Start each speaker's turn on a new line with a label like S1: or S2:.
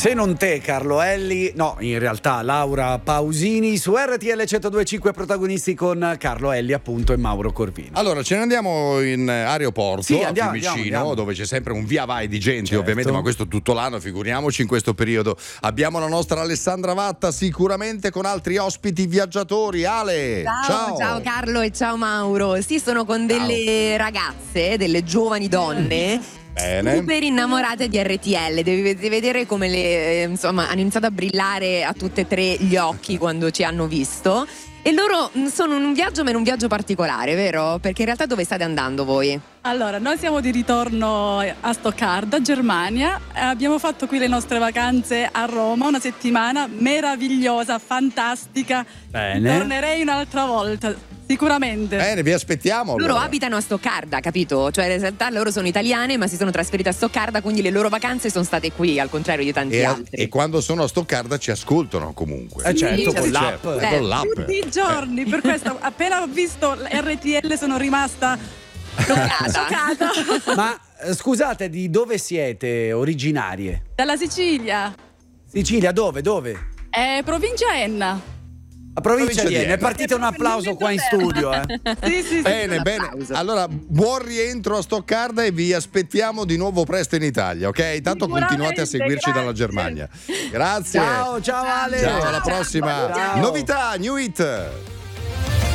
S1: Se non te, Carlo Elli, no, in realtà Laura Pausini su RTL 102.5, protagonisti con Carlo Elli appunto e Mauro Corvino.
S2: Allora, ce ne andiamo in aeroporto,
S1: Sì,
S2: a Fiumicino, dove c'è sempre un via vai di gente,
S1: certo,
S2: ovviamente, ma questo tutto l'anno, figuriamoci in questo periodo. Abbiamo la nostra Alessandra Vatta, sicuramente con altri ospiti viaggiatori. Ale,
S3: ciao Carlo e ciao Mauro. Sì, sono con delle ragazze, delle giovani donne.
S2: Bene.
S3: Super innamorate di RTL, devi vedere come insomma, hanno iniziato a brillare a tutte e tre gli occhi quando ci hanno visto. E loro sono in un viaggio, ma in un viaggio particolare, vero? Perché in realtà dove state andando voi?
S4: Allora, noi siamo di ritorno a Stoccarda, Germania. Abbiamo fatto qui le nostre vacanze a Roma, una settimana meravigliosa, fantastica.
S1: Bene.
S4: Tornerei un'altra volta, sicuramente.
S2: Bene, vi aspettiamo.
S3: Loro
S2: allora
S3: abitano a Stoccarda, capito? Cioè in realtà loro sono italiane, ma si sono trasferite a Stoccarda, quindi le loro vacanze sono state qui, al contrario di tanti altri.
S2: E quando sono a Stoccarda ci ascoltano comunque.
S1: Certo, con l'app.
S2: Con l'app.
S4: Tutti i giorni, per questo appena ho visto RTL sono rimasta scioccata.
S1: Ma scusate, di dove siete originarie?
S4: Dalla Sicilia,
S1: Sicilia, dove?
S4: provincia Enna.
S1: La provincia di Enna. È
S2: Enna.
S1: partito un applauso qua in studio,
S4: Sì.
S2: Bene. Allora, buon rientro a Stoccarda e vi aspettiamo di nuovo presto in Italia, ok? Tanto continuate a seguirci
S4: grazie.
S2: dalla Germania. Grazie.
S1: Ciao Ale.
S2: Ciao, alla prossima.
S1: Ciao.
S2: Novità, New Hit.